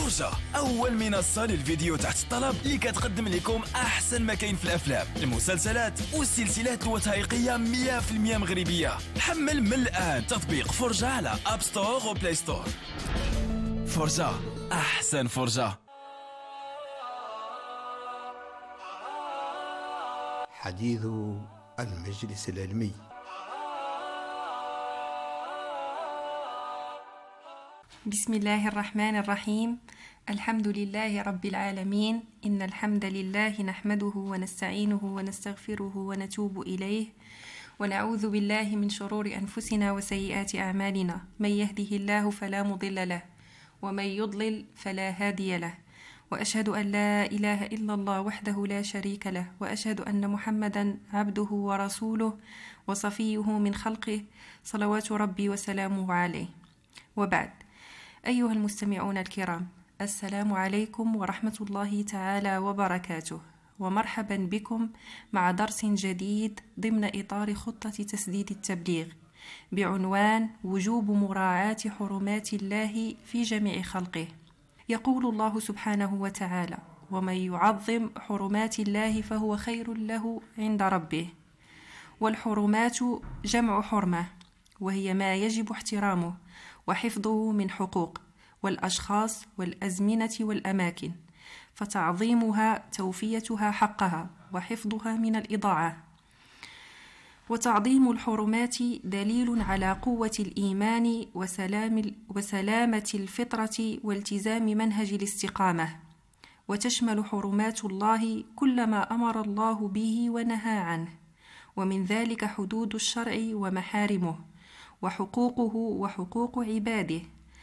فرجة، أول منصة للفيديو تحت الطلب اللي كتقدم لكم أحسن ما كاين في الأفلام، المسلسلات والسلسلات الوثائقية 100% مغربية. حمل من الآن تطبيق فرجة على أب ستور وبلاي ستور. فرجة، أحسن فرجة. حديث المجلس العلمي. بسم الله الرحمن الرحيم. الحمد لله رب العالمين. إن الحمد لله نحمده ونستعينه ونستغفره ونتوب إليه، ونعوذ بالله من شرور أنفسنا وسيئات أعمالنا. من يهده الله فلا مضل له، ومن يضلل فلا هادي له. وأشهد أن لا إله إلا الله وحده لا شريك له، وأشهد أن محمدا عبده ورسوله وصفيه من خلقه، صلوات ربي وسلامه عليه. وبعد، أيها المستمعون الكرام، السلام عليكم ورحمة الله تعالى وبركاته، ومرحبا بكم مع درس جديد ضمن إطار خطة تسديد التبليغ بعنوان وجوب مراعاة حرمات الله في جميع خلقه. يقول الله سبحانه وتعالى: ومن يعظم حرمات الله فهو خير له عند ربه. والحرمات جمع حرمة، وهي ما يجب احترامه وحفظه من حقوق والأشخاص والأزمنة والأماكن، فتعظيمها توفيتها حقها وحفظها من الإضاعة. وتعظيم الحرمات دليل على قوة الإيمان وسلامة الفطرة والتزام منهج الاستقامة. وتشمل حرمات الله كل ما أمر الله به ونهى عنه، ومن ذلك حدود الشرع ومحارمه، وحقوقه وحقوق عباده.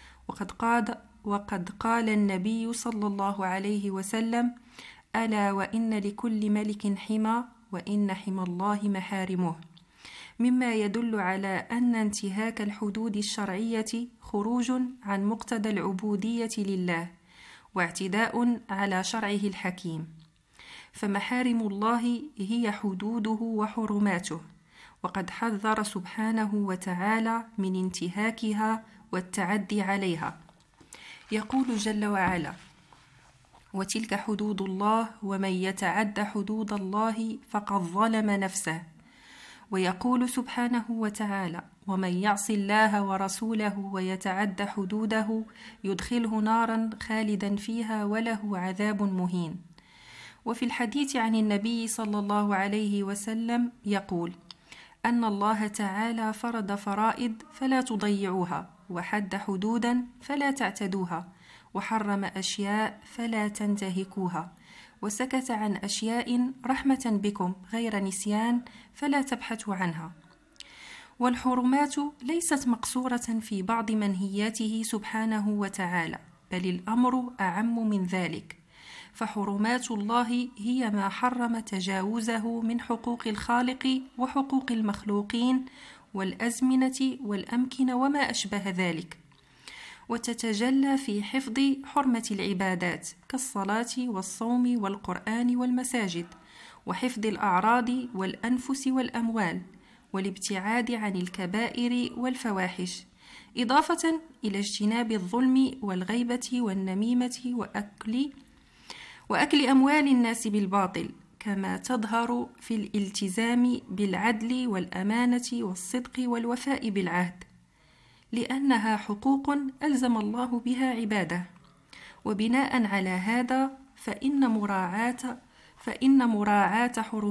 وقد قال النبي صلى الله عليه وسلم: ألا وإن لكل ملك حمى، وإن حمى الله محارمه، مما يدل على أن انتهاك الحدود الشرعية خروج عن مقتضى العبودية لله، واعتداء على شرعه الحكيم. فمحارم الله هي حدوده وحرماته، وقد حذر سبحانه وتعالى من انتهاكها والتعدي عليها. يقول جل وعلا: وتلك حدود الله ومن يتعد حدود الله فقد ظلم نفسه. ويقول سبحانه وتعالى: ومن يعص الله ورسوله ويتعد حدوده يدخله نارا خالدا فيها وله عذاب مهين. وفي الحديث عن النبي صلى الله عليه وسلم يقول أن الله تعالى فرض فرائض فلا تضيعوها، وحد حدودا فلا تعتدوها، وحرم أشياء فلا تنتهكوها، وسكت عن أشياء رحمة بكم غير نسيان فلا تبحثوا عنها. والحرمات ليست مقصورة في بعض منهياته سبحانه وتعالى، بل الأمر أعم من ذلك. فحرمات الله هي ما حرم تجاوزه من حقوق الخالق وحقوق المخلوقين والأزمنة والأمكنة وما أشبه ذلك، وتتجلى في حفظ حرمة العبادات كالصلاة والصوم والقرآن والمساجد، وحفظ الأعراض والأنفس والأموال، والابتعاد عن الكبائر والفواحش، إضافة إلى اجتناب الظلم والغيبة والنميمة وأكل أموال الناس بالباطل، كما تظهر في الالتزام بالعدل والأمانة والصدق والوفاء بالعهد، لأنها حقوق ألزم الله بها عباده. وبناء على هذا فإن مراعاة حرمات